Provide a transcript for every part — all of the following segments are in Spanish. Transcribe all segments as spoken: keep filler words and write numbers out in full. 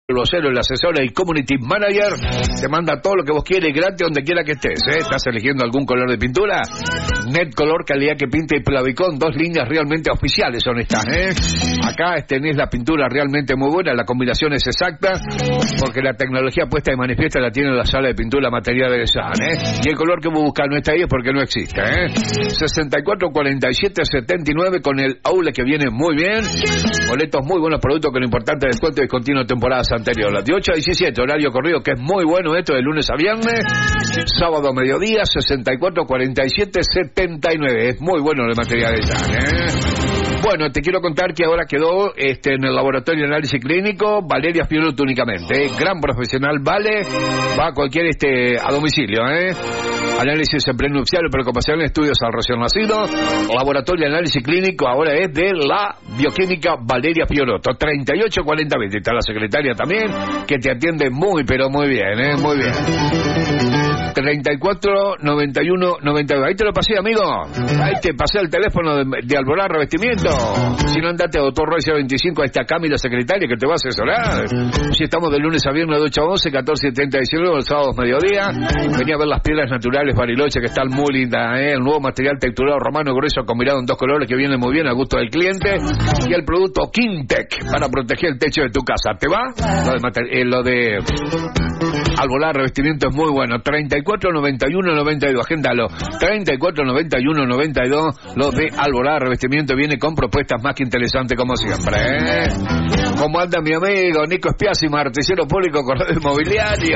Vocero, el asesor, el community manager, te manda todo lo que vos quieres gratis donde quiera que estés, ¿eh? ¿Estás eligiendo algún color de pintura? Net Color, calidad que pinta y Plavicón, dos líneas realmente oficiales son estas, ¿eh? Acá tenés la pintura realmente muy buena, la combinación es exacta, porque la tecnología puesta de manifiesto la tiene en la sala de pintura material de San, ¿eh? Y el color que vos buscás no está ahí es porque no existe, ¿eh? sesenta y cuatro cuarenta y siete setenta y nueve con el aula que viene muy bien, boletos muy buenos productos con importante descuento y continuo temporadas anterior, las de ocho a diecisiete, horario corrido, que es muy bueno esto, de lunes a viernes, sábado a mediodía, sesenta y cuatro cuarenta y siete setenta y nueve, es muy bueno el material de San, ¿eh? Bueno, te quiero contar que ahora quedó este, en el laboratorio de análisis clínico Valeria Fiorotto únicamente, ¿eh? Gran profesional, vale, va a cualquier este a domicilio, ¿eh? Análisis en prenupcial, preocupación, estudios al recién nacido. Laboratorio de análisis clínico ahora es de la bioquímica Valeria Fiorotto, treinta y ocho cuarenta veinte. Está la secretaria también, que te atiende muy, pero muy bien, ¿eh? Muy bien. treinta y cuatro noventa y uno noventa y dos. Ahí te lo pasé, amigo. Ahí te pasé el teléfono de, de Alborán Revestimiento. Si no, andate a Doctor Roy veinticinco, ahí está Cami, la secretaria, que te va a asesorar. Si estamos de lunes a viernes de ocho a once, catorce setenta y diecinueve, los sábados mediodía. Venía a ver las piedras naturales Bariloche, que están muy lindas, ¿eh? El nuevo material texturado romano grueso combinado en dos colores que viene muy bien al gusto del cliente. Y el producto Quintec para proteger el techo de tu casa. ¿Te va? Lo de, mater- eh, lo de Alborán Revestimiento es muy bueno. treinta y cuatro noventa y uno noventa y dos, agéndalo. treinta y cuatro noventa y uno noventa y dos, lo de Alborán Revestimiento viene con propuestas más que interesantes como siempre, ¿eh? ¿Cómo anda mi amigo Nico Spiazzi, martillero público, corredor inmobiliario?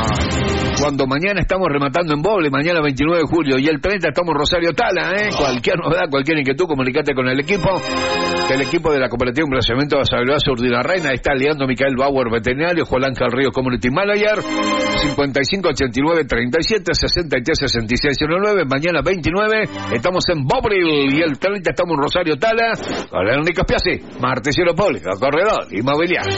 Cuando mañana estamos rematando en Boble, mañana veintinueve de julio, y el treinta estamos en Rosario Tala, ¿eh? Cualquier novedad, cualquier inquietud, comunicate con el equipo. El equipo de la Cooperativa de Emplazamiento de Salud Urdina Reina está liando Micael Bauer, veterinario, Juan Ángel Río, Community Manager, cincuenta y cinco ochenta y nueve treinta y siete sesenta y tres sesenta y seis nueve. Mañana veintinueve estamos en Bobril y el treinta estamos en Rosario Tala con el Nico Spiazzi, martillero público, corredor inmobiliario.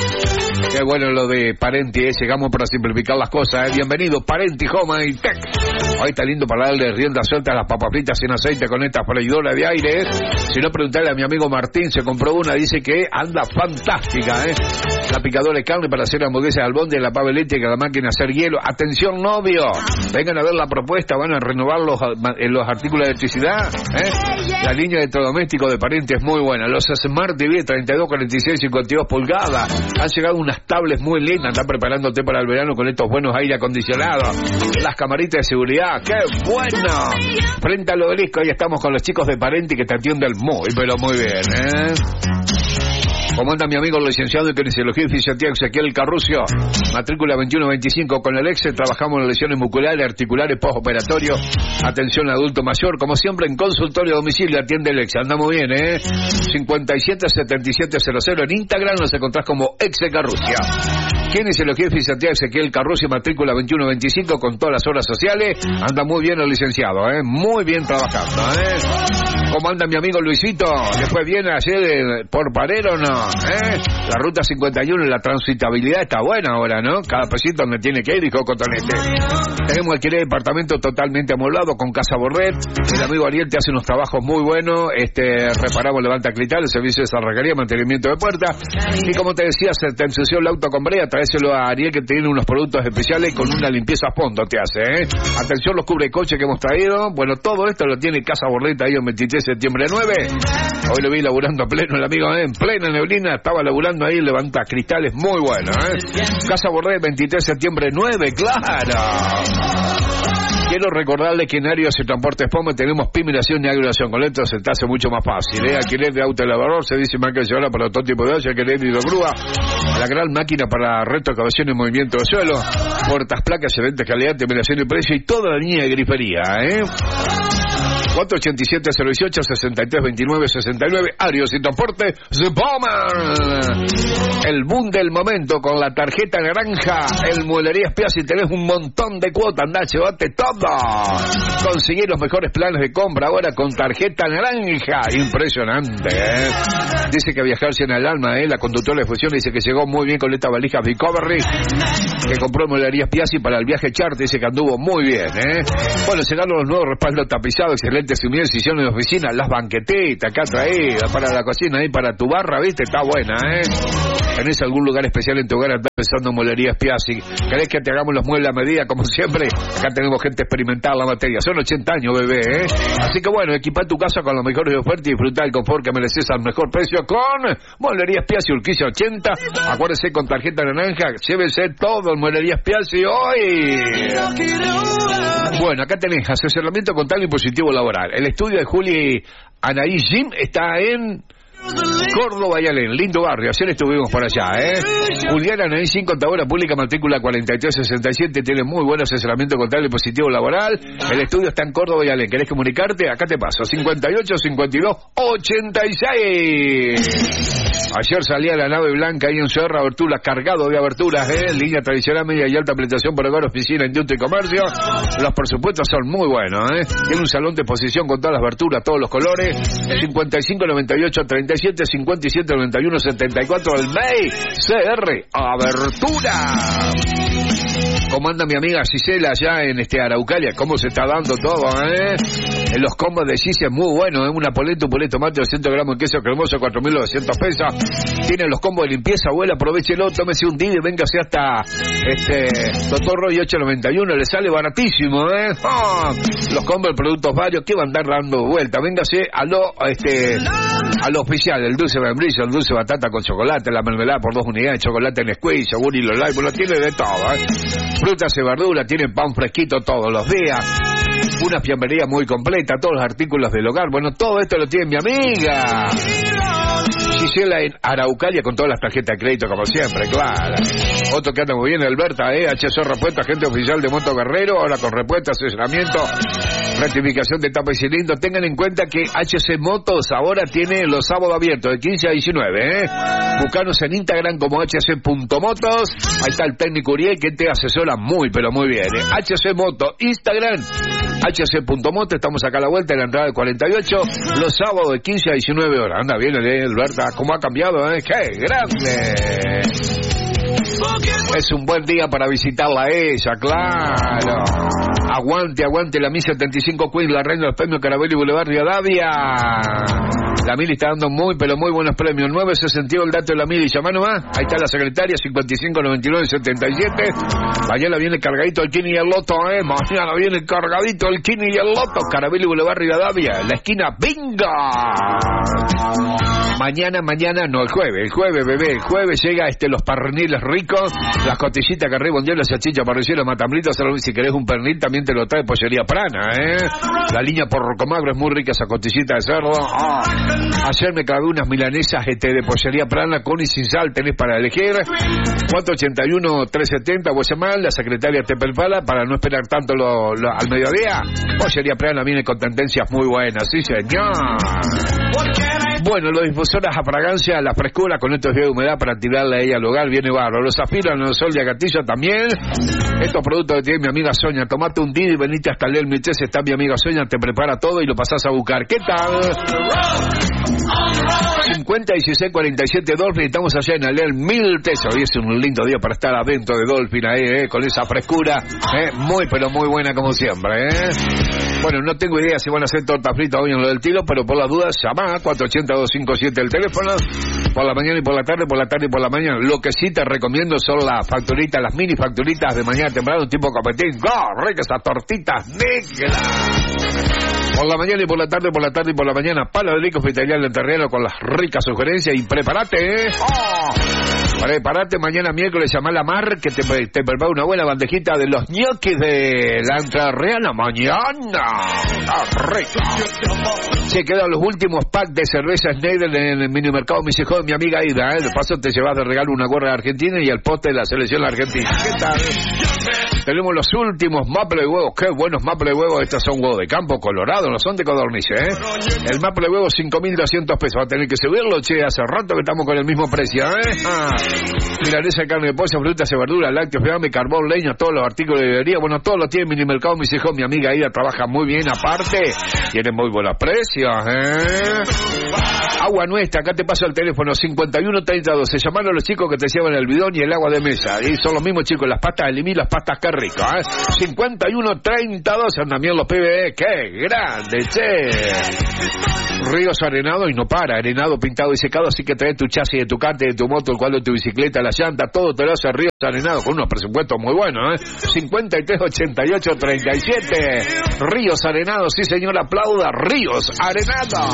Qué bueno lo de Parenti, ¿eh? Llegamos para simplificar las cosas, ¿eh? Bienvenido, Parenti Home y Tech. Hoy está lindo para darle rienda suelta a las papas fritas sin aceite con esta freidora de aire, ¿eh? Si no, preguntarle a mi amigo Martín, se compró una, dice que anda fantástica, ¿eh? La picadora de carne para hacer hamburguesas de albóndiga, la pava eléctrica, la máquina de hacer hielo. Atención, novio, vengan a ver la propuesta, van a renovar los, los artículos de electricidad, ¿eh? La línea de electrodomésticos de Parenti es muy buena. Los Smart T V treinta y dos cuarenta y seis cincuenta y dos pulgadas, han llegado unas tablets muy lindas, están preparándote para el verano con estos buenos aire acondicionados, las camaritas de seguridad, ¡qué bueno! Frente al obelisco, ahí estamos con los chicos de Parenti que te atienden muy, pero muy bien, ¿eh? ¿Cómo anda mi amigo el licenciado en kinesiología y fisioterapia Ezequiel Carrucio? Matrícula veintiuno veinticinco con el EXE, trabajamos en lesiones musculares, articulares, postoperatorio, atención al adulto mayor, como siempre en consultorio a domicilio, atiende el EXE, anda muy bien, ¿eh? cincuenta y siete setenta y siete cero cero, en Instagram nos encontrás como EXE Carrucio. Kinesiología y fisioterapia Ezequiel Carrucio, matrícula veintiuno veinticinco con todas las horas sociales, anda muy bien el licenciado, ¿eh? Muy bien trabajando, ¿eh? ¿Cómo anda mi amigo Luisito? ¿Después viene ayer eh, por Parero o no? ¿Eh? La ruta cincuenta y uno, la transitabilidad está buena ahora, ¿no? Cada pesito donde tiene que ir, dijo Cotonete. Tenemos alquiler de departamento totalmente amoblado con Casa Borret. El amigo Ariel te hace unos trabajos muy buenos. Este, reparamos levanta clital, el servicio de cerrajería, mantenimiento de puerta. Y como te decía, se te ensució el auto con brea, traéselo a Ariel que tiene unos productos especiales con una limpieza a fondo te hace, ¿eh? Atención, los cubre coche que hemos traído. Bueno, todo esto lo tiene Casa Borret ahí el veintitrés de septiembre nueve. Hoy lo vi laburando a pleno el amigo, ¿eh? En plena neblina, estaba laburando ahí, levanta cristales muy bueno, ¿eh? Casa Bordet, veintitrés de septiembre nueve, claro. Quiero recordarles que en Arios y Transportes Pome tenemos piminación y agregación. Con esto se te hace mucho más fácil, ¿eh? Alquiler de auto elevador, se dice máquina llevada para todo tipo de olla, alquiler de hidrogrúa, la gran máquina para retroexcavación y movimiento de suelo, puertas, placas, excelente calidad, terminación y precio y toda la línea de grifería, ¿eh? cuatro ochenta y siete cero dieciocho sesenta y tres veintinueve sesenta y nueve, Arios y Transporte Pomer. El boom del momento con la tarjeta naranja, el Mueblería Spiazzi, tenés un montón de cuotas, andá, llévate todo. Conseguir los mejores planes de compra ahora con tarjeta naranja, impresionante, ¿eh? Dice que viajarse en el alma, ¿eh? La conductora de fusión dice que llegó muy bien con esta valija Recovery que compró en Mueblería Spiazzi para el viaje chart, dice que anduvo muy bien, ¿eh? Bueno, llegaron los nuevos respaldos tapizados, excelentes humildes, decisiones de oficina, las banquetitas acá traídas para la cocina y para tu barra, ¿viste? Está buena, ¿eh? ¿Tenés algún lugar especial en tu hogar? Andás pensando en Mueblerías Piazzi. ¿Querés que te hagamos los muebles a medida? Como siempre, acá tenemos gente experimentada en la materia. Son ochenta años, bebé, ¿eh? Así que bueno, equipa tu casa con los mejores ofertas y disfruta del confort que mereces al mejor precio con Mueblerías Piazzi, Urquiza ochenta. Acuérdese, con tarjeta naranja, llévese todo en Mueblerías Piazzi hoy. Bueno, acá tenés asesoramiento contable y impositivo laboral. El estudio de Juli Anaí Jim está en Córdoba y Alén, lindo barrio. Ayer estuvimos por allá, ¿eh? Juliana Anaí, contadora pública, matrícula cuarenta y tres sesenta y siete, tiene muy buen asesoramiento contable y positivo laboral. El estudio está en Córdoba y Alén. ¿Querés comunicarte? Acá te paso, cincuenta y ocho, cincuenta y dos, ochenta y seis. Ayer salía la nave blanca ahí en Cerro Aberturas, cargado de aberturas, ¿eh? Línea tradicional, media y alta prestación por hogar, oficina, industria y comercio. Los presupuestos son muy buenos, ¿eh? Tiene un salón de exposición con todas las aberturas, todos los colores. cincuenta y cinco, noventa y ocho, treinta y siete, cincuenta y siete, noventa y uno, setenta y cuatro, el M E I C R Abertura. ¿Cómo anda mi amiga Gisela allá en este Araucaria? ¿Cómo se está dando todo, eh? En los combos de Gise es muy bueno, ¿eh? Una polenta, un puré de tomate, doscientos gramos de queso cremoso, cuatro mil novecientos pesos. Tiene los combos de limpieza, abuela, aprovechelo, tómese un día y véngase hasta este Doctor Roy ocho noventa y uno, le sale baratísimo, ¿eh? Oh, los combos de productos varios, ¿qué va a andar dando vuelta? Véngase a lo, este, a lo oficial, el dulce membrillo, el dulce batata con chocolate, la mermelada por dos unidades, chocolate en squeeze, yogur y lo light, bueno, tiene de todo, ¿eh? Frutas y verduras, tienen pan fresquito todos los días, una fiambrería muy completa, todos los artículos del hogar, bueno, todo esto lo tiene mi amiga Gisela en Araucaria, con todas las tarjetas de crédito como siempre, claro. Otro que anda muy bien, Alberta, eh, H C Repuesto, agente oficial de Moto Guerrero, ahora con repuesto, asesoramiento, rectificación de tapa y cilindro. Tengan en cuenta que H C Motos ahora tiene los sábados abiertos de quince a diecinueve, eh. Buscanos en Instagram como H C punto motos, ahí está el técnico Uriel que te asesora muy, pero muy bien, eh. H C Moto, Instagram, H C punto motos, estamos acá a la vuelta en la entrada del cuarenta y ocho, los sábados de quince a diecinueve horas. Anda bien, eh, Alberta, cómo ha cambiado, eh, qué grande. Es un buen día para visitarla a ella, claro. Aguante, aguante la M I setenta y cinco Queen, la reina de los premios Carabelli Boulevard Rivadavia. La Mili está dando muy, pero muy buenos premios. nueve sesenta y uno el dato de la Mili. Llamá nomás. Ahí está la secretaria, cincuenta y cinco, noventa y nueve, setenta y siete. Mañana viene cargadito el Kini y el Loto, eh. Mañana viene cargadito el Kini y el Loto. Carabelli Boulevard Rivadavia. La esquina, ¡venga! Mañana, mañana, no, el jueves, el jueves, bebé, el jueves llega este los perniles ricos, las costillitas que arriba, la salchicha, parrillero, matambritos, si querés un pernil también te lo trae Pollería Prana, eh. La línea por Rocomagro es muy rica esa costillita de cerdo. Oh. Ayer me clavé unas milanesas este, de Pollería Prana con y sin sal, tenés para elegir. cuatro ochenta y uno, trescientos setenta, Guayamal, la secretaria te prepara para no esperar tanto lo, lo, al mediodía. Pollería Prana viene con tendencias muy buenas, sí señor. Bueno, los difusores a fragancia, la frescura con estos días de humedad para tirarle a ella al hogar, viene barro. Los zafiros, los sol de Agatillo también. Estos productos que tiene mi amiga Sonia, tomate un día y venite hasta el Miches, está mi amiga Sonia, te prepara todo y lo pasás a buscar. ¿Qué tal? cincuenta, dieciséis, cuarenta y siete Dolphin, estamos allá en Alel, mil tesos. Hoy es un lindo día para estar adentro de Dolphin ahí, eh, con esa frescura, eh, muy pero muy buena como siempre, eh. Bueno, no tengo idea si van a hacer torta frita hoy en lo del tiro, pero por las dudas, llama a cuatro ochenta, doscientos cincuenta y siete el teléfono, por la mañana y por la tarde, por la tarde y por la mañana. Lo que sí te recomiendo son las facturitas, las mini facturitas de mañana temprano, tipo copetín. ¡Oh, rica esas tortitas negras! Por la mañana y por la tarde, por la tarde y por la mañana, Palo de Rico Italiano en Terreno con las ricas sugerencias y prepárate, ¿eh? ¡Oh! Prepárate, mañana miércoles, llamá a la Mar que te, te prepara una buena bandejita de los ñoquis de la entrerriana mañana. ¡Ah, rica! Se quedan los últimos packs de cerveza Schneider en el mini mercado mis hijos de mi amiga Ida, ¿eh? De paso te llevas de regalo una gorra de Argentina y el poste de la selección argentina. ¿Qué tal? Tenemos los últimos maple de huevos. Qué buenos maple de huevos. Estos son huevos de campo, colorado, no son de codorniz, ¿eh? El maple de huevos, cinco mil doscientos pesos. Va a tener que subirlo, che. Hace rato que estamos con el mismo precio, ¿eh? Ah. Milanesa, carne de pollo, frutas y verduras, lácteos, fiambre, carbón, leña, todos los artículos de librería. Bueno, todos los tiene Mini Mercado, mis hijos. Mi amiga Ida trabaja muy bien aparte. Tiene muy buenos precios, ¿eh? Agua Nuestra, acá te paso el teléfono cincuenta y uno treinta doce. Llamaron a los chicos que te llevan el bidón y el agua de mesa. Y son los mismos chicos, las pastas de limí, las pastas que rico, ¿eh? cincuenta y uno treinta doce, andan bien los pibes, ¡qué grande, che! Ríos Arenado y no para, arenado, pintado y secado, así que trae tu chasis de tu carte, de tu moto, el cuadro de tu bicicleta, la llanta, todo te lo hace Ríos Arenado con unos presupuestos muy buenos, ¿eh? cincuenta y tres ochenta y ocho treinta y siete. Ríos Arenado, sí señor, aplauda, Ríos Arenado.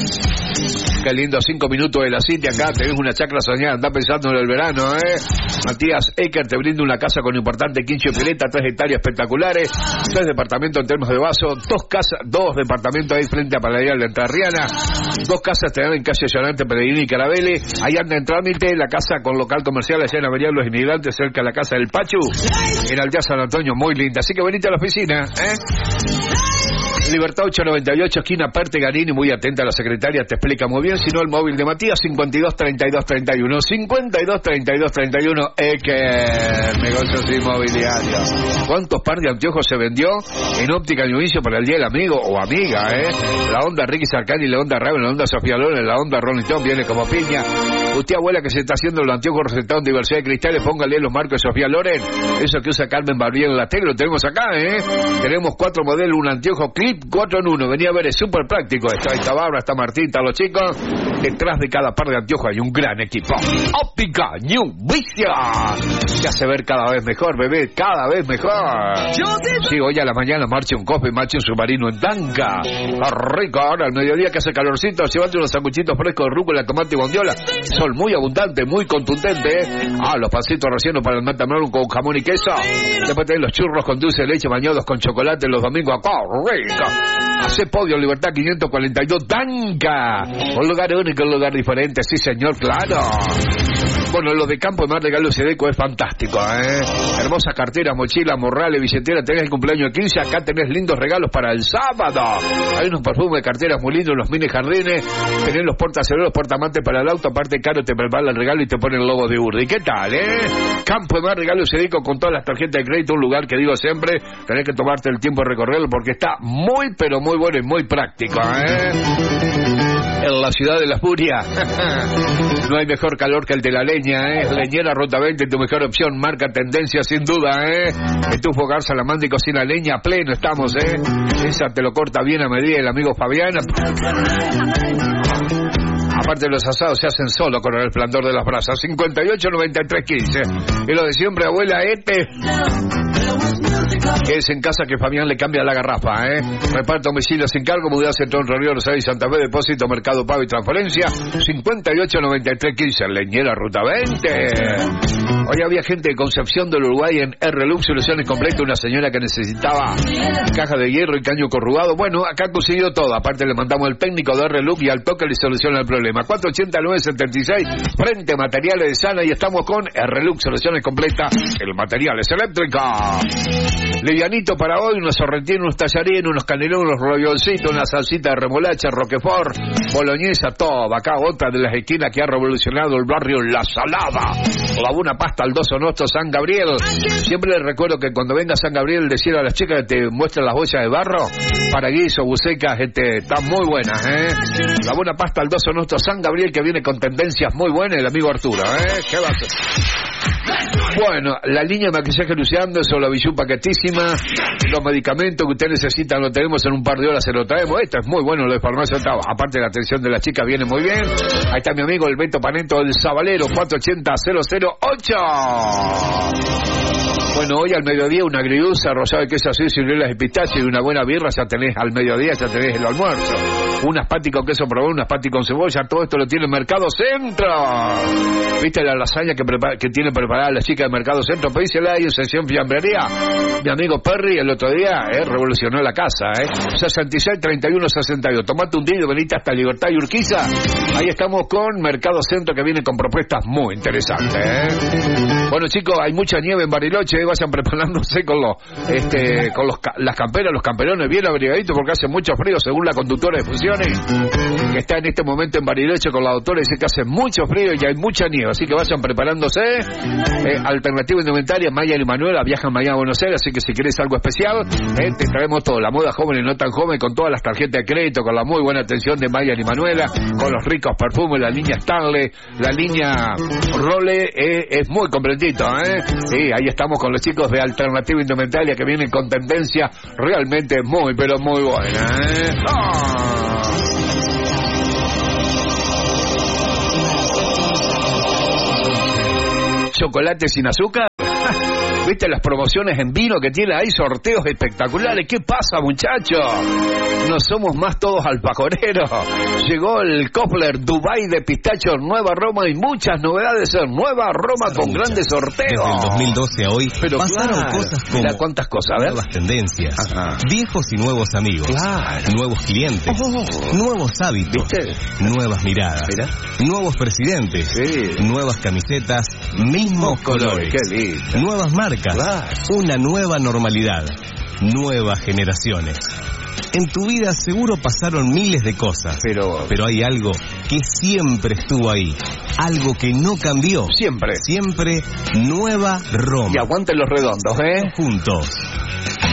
Qué lindo, cinco minutos de la City acá, tenés una chacra soñada, andá pensando en el verano, ¿eh? Matías Ecker te brinda una casa con importante quincho y pileta, tres hectáreas espectaculares, tres departamentos en Termas de Vaso, dos casas, dos departamentos ahí frente a Paladía de la Entrerriana, dos casas te dan en calle Llorante, Pellegrini y Carabelli, ahí anda en trámite la casa con local comercial allá en Avenida Los Inmigrantes, cerca de la casa del Pachu, en Aldea San Antonio, muy linda, así que venite a la oficina, ¿eh? Libertad ocho noventa y ocho, esquina Perte Garini, muy atenta a la secretaria, te explica muy bien, si no el móvil de Matías, cincuenta y dos treinta y dos treinta y uno, cincuenta y dos treinta y dos treinta y uno, Ecker, negocios inmobiliarios. ¿Cuántos par de anteojos se vendió en Óptica Inicio para el Día del Amigo o Amiga, eh? La onda Ricky Sarcani, la onda Raven, la onda Sofía Loren, la onda Rolling Stone, viene como piña. Usted, abuela, que se está haciendo los anteojos recetados en diversidad de cristales, póngale los marcos de Sofía Loren, eso que usa Carmen Barbier en la tele, lo tenemos acá, eh. Tenemos cuatro modelos, un anteojo clip, cuatro en uno, venía a ver, es súper práctico esto. Ahí está Bárbara, está Martita, los chicos. Detrás de cada par de anteojos hay un gran equipo. Óptica New Vision, te hace ver cada vez mejor, bebé, cada vez mejor. Sí, hoy a la mañana marcha un cope, marcha un submarino en Tanca. Está rico ahora al mediodía que hace calorcito, llevate unos sanguchitos frescos de rúcula, tomate y bondiola. Son muy abundantes, muy contundentes. Ah, los pancitos rellenos para el matamelón con jamón y queso. Después tenés los churros con dulce de leche bañados con chocolate los domingos. ¡Acá, rico! Hace podio, Libertad quinientos cuarenta y dos, Tanca. Un lugar único, un lugar diferente, sí señor, claro. Bueno, lo de Campo de Mar de Galo Sedeco es fantástico, ¿eh? Hermosa cartera, mochila, morrales, billetera, tenés el cumpleaños de quince, acá tenés lindos regalos para el sábado. Hay unos perfumes de carteras muy lindos, los mini jardines, tenés los portacereros, portamantes para el auto, aparte caro, te prepara el regalo y te pone el logo de Urdi. ¿Qué tal, eh? Campo de Mar de Galo Sedeco con todas las tarjetas de crédito, un lugar que digo siempre, tenés que tomarte el tiempo de recorrerlo porque está muy, pero muy bueno y muy práctico, ¿eh? En la ciudad de la furia no hay mejor calor que el de la leña, ¿eh? Leñera Ruta veinte, tu mejor opción, marca tendencia sin duda, ¿eh? Estufo Garza, la manda y cocina leña, a pleno estamos, ¿eh? Esa te lo corta bien a medida el amigo Fabián. Aparte de los asados se hacen solo con el resplandor de las brasas. cincuenta y ocho noventa y tres quince. Y lo de siempre, abuela, este que es en casa que Fabián le cambia la garrafa, ¿eh? Reparto domicilio sin cargo, mudanza en Torre Río Rosario y Santa Fe, depósito, mercado, pago y transferencia. cincuenta y ocho noventa y tres quince, Leñera Ruta veinte. Hoy había gente de Concepción del Uruguay en R-Lux Soluciones Completas, una señora que necesitaba caja de hierro y caño corrugado. Bueno, acá ha conseguido todo. Aparte le mandamos el técnico de R-Lux y al toque le soluciona el problema. cuatro ochenta nueve setenta y seis, frente a Materiales de Sana, y estamos con R-Lux Soluciones Completas, el materiales eléctricos. Livianito para hoy, unos sorrentinos, unos tallarines, unos canelones, unos ravioncitos, una salsita de remolacha, roquefort, boloñesa, todo. Acá otra de las esquinas que ha revolucionado el barrio, La Salada. La buena pasta al Doso Nostro, San Gabriel. Siempre les recuerdo que cuando venga San Gabriel, decir a las chicas que te muestren las bolsas de barro para guiso, bucecas, este, están muy buenas, ¿eh? La buena pasta al Doso Nostro, San Gabriel, que viene con tendencias muy buenas, el amigo Arturo, ¿eh? ¿Qué va a hacer? Bueno, la línea de maquillaje Luciano, eso, la bijú paquetísima, los medicamentos que usted necesita lo tenemos en un par de horas, se lo traemos. Esto es muy bueno, lo de farmacia estaba. Aparte la atención de las chicas viene muy bien. Ahí está mi amigo el Beto Panento del Zabalero, cuatro ochenta cero cero ocho. Bueno, hoy al mediodía una agridulce, rosado de queso así, ciruelas de pistache y una buena birra, ya tenés al mediodía, ya tenés el almuerzo. Unas patis con queso probado, unas patis con cebolla, todo esto lo tiene el Mercado Centro. ¿Viste la lasaña que, prepara, que tiene preparada la chica de Mercado Centro? Pedísela ahí en sesión fiambrería. Mi amigo Perry el otro día eh, revolucionó la casa, ¿eh? sesenta y seis treinta y uno sesenta y dos. Tomate un día y venite hasta Libertad y Urquiza. Ahí estamos con Mercado Centro, que viene con propuestas muy interesantes, ¿eh? Bueno, Bueno, chicos, hay mucha nieve en Bariloche, eh, vayan preparándose con los, este, con los, las camperas, los camperones bien abrigaditos porque hace mucho frío, según la conductora de Fusiones, que está en este momento en Bariloche con la doctora, dice que hace mucho frío y hay mucha nieve, así que vayan preparándose. Eh, Alternativa Indumentaria, Maya y Manuela viajan mañana a Buenos Aires, así que si querés algo especial, eh, te traemos todo, la moda joven y no tan joven, con todas las tarjetas de crédito, con la muy buena atención de Maya y Manuela, con los ricos perfumes, la línea Stanley, la línea Role, eh, es muy completito, ¿eh? Sí, ahí estamos con los chicos de Alternativa Indumentaria que vienen con tendencia realmente muy, pero muy buena, ¿eh? ¡Oh! Chocolate sin azúcar. ¿Viste las promociones en vino que tiene ahí? Sorteos espectaculares. ¿Qué pasa, muchachos? No somos más todos alpajoreros. Llegó el Kopler Dubai de pistacho, nueva Roma y muchas novedades en Nueva Roma con grandes sorteos. Desde el dos mil doce a hoy Pero pasaron claro, cosas como mira cuántas cosas, a ver. Nuevas tendencias, Ajá. Viejos y nuevos amigos, Claro. nuevos clientes, Oh. nuevos hábitos, ¿Viste? nuevas miradas, Mira. nuevos presidentes, Sí. nuevas camisetas, mismos colores, Qué lindo. nuevas marcas, Claro. una nueva normalidad, nuevas generaciones. En tu vida seguro pasaron miles de cosas, Pero, pero hay algo que siempre estuvo ahí, algo que no cambió. siempre. Siempre Nueva Roma. Y aguanten los redondos, ¿eh? Juntos.